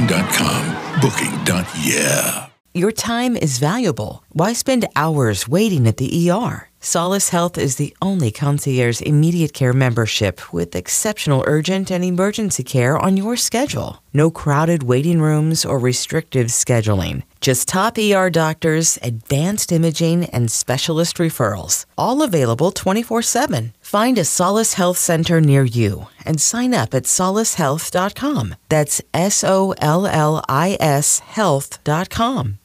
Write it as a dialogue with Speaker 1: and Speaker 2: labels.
Speaker 1: Booking.com. Booking.yeah.
Speaker 2: Your time is valuable. Why spend hours waiting at the ER? Solace Health is the only concierge immediate care membership with exceptional urgent and emergency care on your schedule. No crowded waiting rooms or restrictive scheduling. Just top ER doctors, advanced imaging, and specialist referrals. All available 24/7. Find a Solace Health Center near you and sign up at solacehealth.com. That's SOLLIS health.com.